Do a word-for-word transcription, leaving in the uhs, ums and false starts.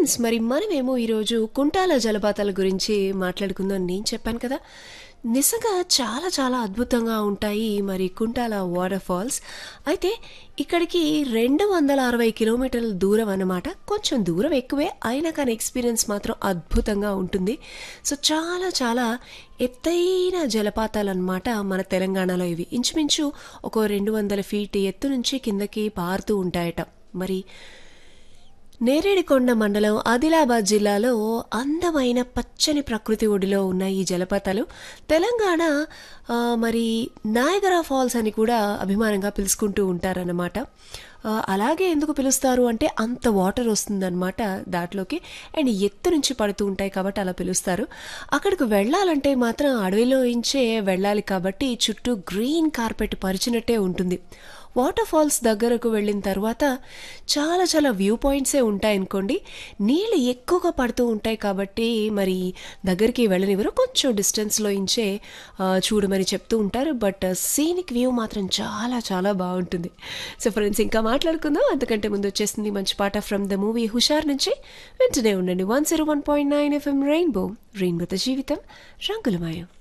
Friends, మరి మనమేమో ఈరోజు కుంటాల జలపాతాల గురించి మాట్లాడుకుందాం నేను చెప్పాను కదా. నిజంగా చాలా చాలా అద్భుతంగా ఉంటాయి మరి కుంటాల వాటర్ ఫాల్స్. అయితే ఇక్కడికి రెండు వందల అరవై కిలోమీటర్ల దూరం అన్నమాట. కొంచెం దూరం ఎక్కువే అయినా కానీ ఎక్స్పీరియన్స్ మాత్రం అద్భుతంగా ఉంటుంది. సో చాలా చాలా ఎత్తైన జలపాతాలు అన్నమాట మన తెలంగాణలో. ఇవి ఇంచుమించు ఒక రెండు వందల ఫీట్ ఎత్తు నుంచి కిందకి పారుతూ ఉంటాయట. మరి నేరేడికొండ మండలం ఆదిలాబాద్ జిల్లాలో అందమైన పచ్చని ప్రకృతి ఒడిలో ఉన్న ఈ జలపాతాలు తెలంగాణ ఆ, మరి నాయగరా ఫాల్స్ అని కూడా అభిమానంగా పిలుచుకుంటూ ఉంటారన్నమాట. ఆ, అలాగే ఎందుకు పిలుస్తారు అంటే అంత వాటర్ వస్తుందన్నమాట దాంట్లోకి, అండ్ ఎత్తు నుంచి పడుతూ ఉంటాయి కాబట్టి అలా పిలుస్తారు. అక్కడికి వెళ్ళాలంటే మాత్రం అడవిలో ఇంచే వెళ్ళాలి కాబట్టి చుట్టూ గ్రీన్ కార్పెట్ పరిచినట్టే ఉంటుంది. వాటర్ ఫాల్స్ దగ్గరకు వెళ్ళిన తర్వాత చాలా చాలా వ్యూ పాయింట్సే ఉంటాయనుకోండి. నీళ్ళు ఎక్కువగా పడుతూ ఉంటాయి కాబట్టి మరి దగ్గరికి వెళ్ళనివ్వరు, కొంచెం డిస్టెన్స్లో ఇంచే ఆ, చూడమని చెప్తూ ఉంటారు. బట్ సీనిక్ వ్యూ మాత్రం చాలా చాలా బాగుంటుంది. సో ఫ్రెండ్స్, ఇంకా మాట్లాడుకుందాం. అంతకంటే ముందు వచ్చేసింది మంచి పాట ఫ్రమ్ ద మూవీ హుషార్ నుంచి. వెంటనే ఉండండి one zero one point nine FM rainbow రెయిన్బోతో జీవితం రంగులమయం.